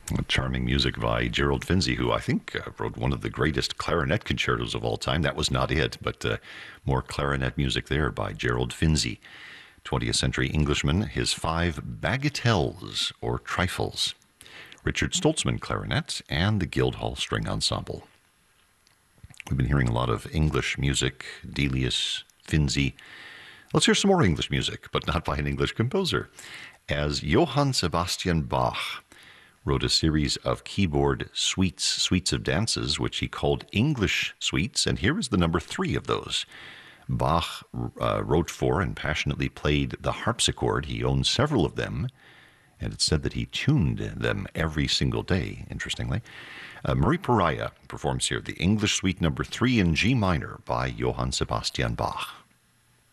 Charming music by Gerald Finzi, who I think wrote one of the greatest clarinet concertos of all time. That was not it, but more clarinet music there by Gerald Finzi, 20th century Englishman. His five bagatelles, or trifles. Richard Stoltzman clarinet, and the Guildhall String Ensemble. We've been hearing a lot of English music, Delius, Finzi. Let's hear some more English music, but not by an English composer, as Johann Sebastian Bach wrote a series of keyboard suites of dances, which he called English suites, and here is the number 3 of those. Bach wrote for and passionately played the harpsichord. He owned several of them, and it's said that he tuned them every single day, interestingly. Marie Pariah performs here the English Suite number 3 in G minor by Johann Sebastian Bach.